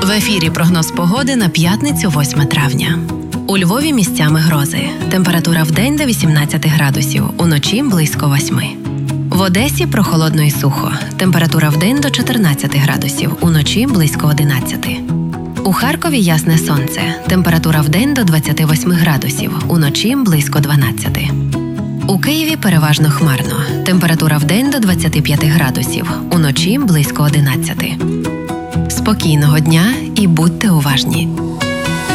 В ефірі прогноз погоди на п'ятницю 8 травня. У Львові місцями грози. Температура вдень до 18 градусів, уночі близько 8. В Одесі прохолодно і сухо. Температура вдень до 14 градусів, уночі близько 11. У Харкові ясне сонце. Температура вдень до 28 градусів, уночі близько 12. У Києві переважно хмарно. Температура вдень до 25 градусів, уночі близько 11. Спокійного дня і будьте уважні!